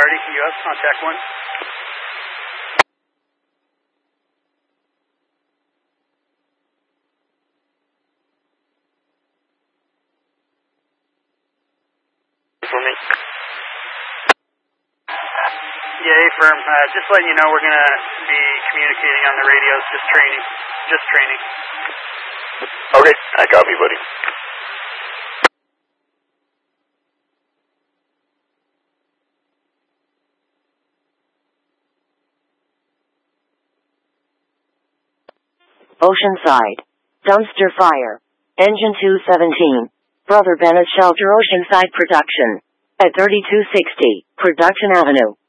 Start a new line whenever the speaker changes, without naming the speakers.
Priority US, contact 1.
For me.
Yeah, firm. Just letting you know we're going to be communicating on the radios, just training. Just training.
Okay, I copy, buddy.
Oceanside. Dumpster fire. Engine 217. Brother Bennett Shelter Oceanside Production. At 3260 Production Avenue.